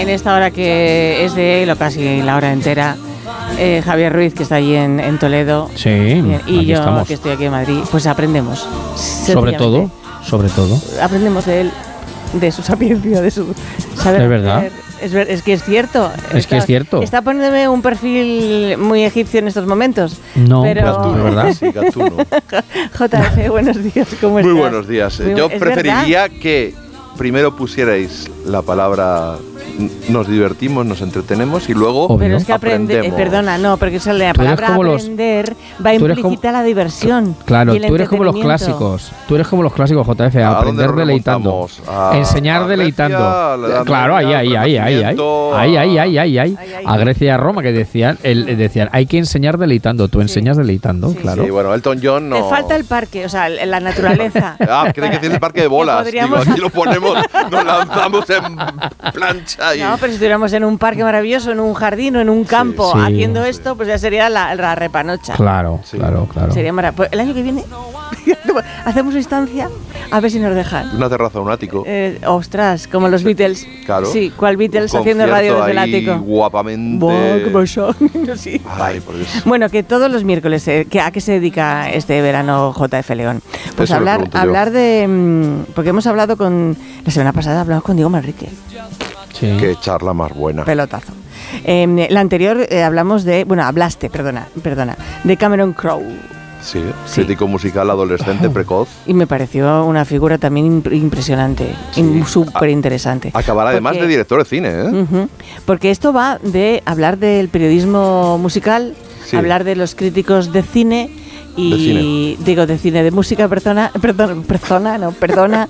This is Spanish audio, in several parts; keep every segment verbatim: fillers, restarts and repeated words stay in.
En esta hora que es de él, o casi la hora entera, eh, Javier Ruiz, que está allí en, en Toledo, Sí, bien, y yo, estamos. que estoy aquí en Madrid, pues aprendemos. Sobre todo, sobre todo. Aprendemos de él, de su sapiencia, de su saber. Es verdad. Es, ver, es que es cierto. Es está, que es cierto. Está poniéndome un perfil muy egipcio en estos momentos. No, pero... Gatuno, ¿verdad? Sí, Gatuno. J F, buenos días, ¿cómo estás? Muy buenos días. Muy Yo bu- ¿es preferiría verdad? que primero pusierais la palabra nos divertimos, nos entretenemos y luego Obvio. Pero es que aprende, eh, aprendemos. perdona, no, porque eso, la Tú eres palabra como los- aprender va tú eres implícita como- la diversión. Claro, y el tú eres como los entretenimiento. clásicos. Tú eres como los clásicos, J F. ¿A A dónde aprender nos deleitando. remontamos? A- Enseñar a deleitando. Grecia, a la Edad Claro, ahí, Media, ahí, al ahí, ahí, ahí. Renacimiento, Ahí, ahí, ahí, ahí, ahí. Ahí, ahí. A Grecia y a Roma que decían, el, decían, hay que enseñar deleitando. Tú enseñas deleitando, Sí. claro. Sí, bueno, Elton John no. Te falta el parque, o sea, la naturaleza. Ah, creo que tiene el parque de bolas. Digo, podríamos- aquí lo ponemos, nos lanzamos en plancha y... No, pero si estuviéramos en un parque maravilloso, en un jardín o en un campo Sí. haciendo Sí. esto, pues ya sería la, la repanocha. Claro, Sí. claro, claro. Sería maravilloso. El año que viene hacemos instancia a ver si nos dejan. Una terraza, un ático. Eh, ostras, como los Beatles. Claro. Sí, ¿cuál Beatles Un haciendo radio desde el concierto ahí ático? guapamente. Buah, qué emoción. Sí. Ay, por Dios. Bueno, que todos los miércoles, eh, que ¿a qué se dedica este verano J F León? Pues Eso me hablar, pregunto yo. hablar de... mm, Porque hemos hablado con... La semana pasada hablamos con Diego Manrique. Sí. Qué charla más buena. Pelotazo. Eh, la anterior eh, hablamos de... Bueno, hablaste, perdona, perdona, de Cameron Crowe. Sí, Sí. crítico musical adolescente precoz. Y me pareció una figura también imp- impresionante, Sí. im- súper interesante. Acabará además Porque- de director de cine, ¿eh? Ujú. Porque esto va de hablar del periodismo musical, Sí. hablar de los críticos de cine y De cine. digo de cine, de música, persona, perdón, persona, no, perdona,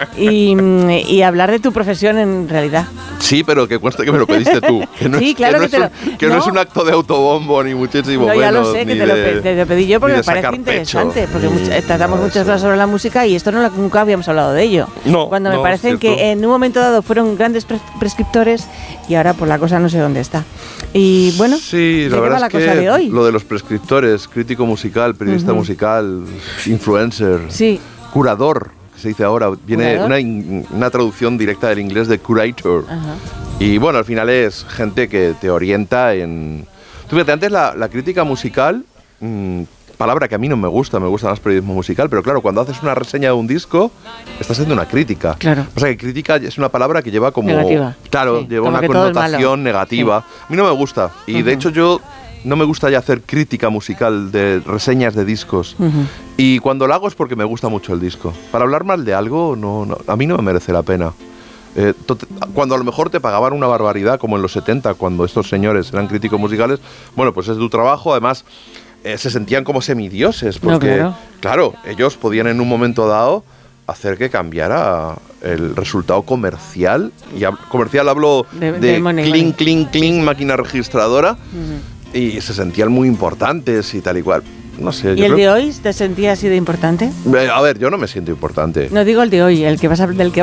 y, mm, y hablar de tu profesión en realidad. Sí, pero que conste que me lo pediste tú. Que no Sí, es, claro que no que es te un, lo- que no no. es un acto de autobombo ni muchísimo No, ya menos. lo sé, que ni te lo, de- pe- te lo pedí yo porque ni me de parece sacar interesante, pecho, porque ni much- nada tratamos de muchas eso. cosas sobre la música y esto no lo- nunca habíamos hablado de ello. No, Cuando me no, parecen es cierto. que en un momento dado fueron grandes pres- prescriptores y ahora por la cosa no sé dónde está. Y bueno, Sí, ¿de la qué verdad va la es que cosa de hoy? lo de los prescriptores, crítico musical, periodista Ujú. musical, influencer, Sí. curador, que se dice ahora, viene ¿Curador? una, in- una traducción directa del inglés de curator. Ajá. Y bueno, al final es gente que te orienta en... Tú fíjate, antes la, la crítica musical, mmm, palabra que a mí no me gusta, me gusta más periodismo musical, pero claro, cuando haces una reseña de un disco, estás haciendo una crítica. Claro. O sea, que crítica es una palabra que lleva como... Negativa. Claro, Sí, lleva como una que todo es malo. connotación negativa. A mí no me gusta. Y Ujú. de hecho yo no me gusta ya hacer crítica musical de reseñas de discos. Ujú. Y cuando lo hago es porque me gusta mucho el disco. Para hablar mal de algo, no, no, a mí no me merece la pena. Eh, tot- cuando a lo mejor te pagaban una barbaridad, como en los setenta, cuando estos señores eran críticos musicales, bueno, pues es tu trabajo. Además, eh, se sentían como semidioses, No, porque, claro. claro, ellos podían en un momento dado hacer que cambiara el resultado comercial. Y hab- comercial hablo De- de, de money, cling, money. cling, cling, máquina registradora, Ujú. y se sentían muy importantes y tal y cual. No sé, ¿Y yo el creo- de hoy te sentías así de importante? Eh, A ver, yo no me siento importante. No digo el de hoy, el que vas a, del que